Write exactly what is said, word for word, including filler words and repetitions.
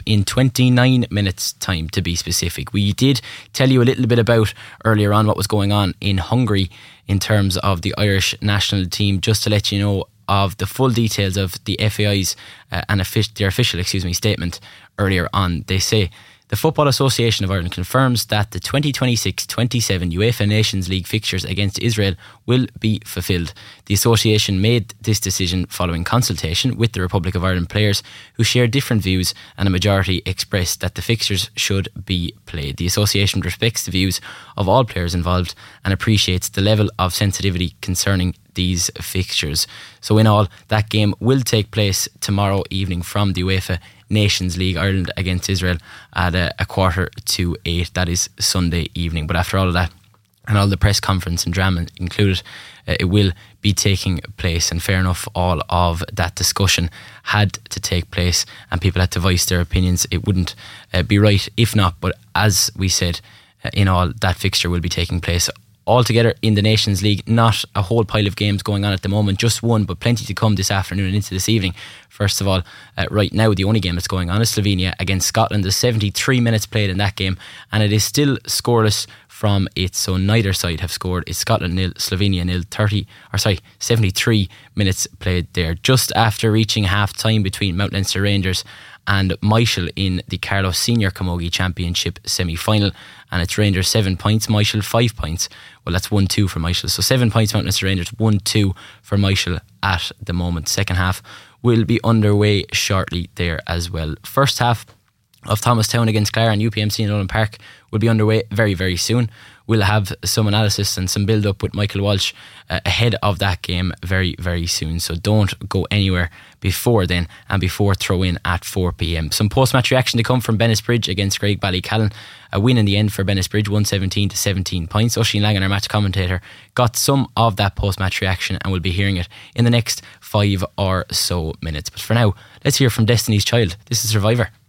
in twenty-nine minutes time, to be specific. We did tell you a little bit about earlier on what was going on in Hungary in terms of the Irish national team, just to let you know of the full details of the F A I's uh, and offic- their official excuse me, statement earlier on. They say, the Football Association of Ireland confirms that the twenty twenty-six twenty-seven UEFA Nations League fixtures against Israel will be fulfilled. The association made this decision following consultation with the Republic of Ireland players who share different views, and a majority expressed that the fixtures should be played. The association respects the views of all players involved and appreciates the level of sensitivity concerning these fixtures. So in all, that game will take place tomorrow evening from the UEFA Nations League, Ireland against Israel, at a, a quarter to eight. That is Sunday evening. But after all of that, and all the press conference and drama included, uh, it will be taking place. And fair enough, all of that discussion had to take place and people had to voice their opinions. It wouldn't uh, be right if not. But as we said, uh, in all, that fixture will be taking place altogether in the Nations League. Not a whole pile of games going on at the moment, just one, but plenty to come this afternoon and into this evening. First of all, uh, right now the only game that's going on is Slovenia against Scotland. There's seventy-three minutes played in that game and it is still scoreless from it, so neither side have scored. It's Scotland nil, Slovenia nil. thirty or sorry seventy-three minutes played there, just after reaching half time between Mount Leinster Rangers and Michael in the Carlos Senior Camogie Championship semi-final, and it's Rangers seven points, Michael five points. Well, that's one two for Michael, so seven points Mount Leinster Rangers, one two for Michael at the moment. Second half will be underway shortly there as well. First half of Thomastown against Clare and U P M C in Nolan Park will be underway very very soon. We'll have some analysis and some build up with Michael Walsh uh, ahead of that game very very soon, so don't go anywhere before then and before throw in at four p.m. Some post match reaction to come from Bennisbridge against Craig Ballycallan. A win in the end for Bennisbridge, one seventeen to seventeen points. Oisin Langan, our match commentator, got some of that post match reaction and we'll be hearing it in the next five or so minutes. But for now, let's hear from Destiny's Child. This is Survivor.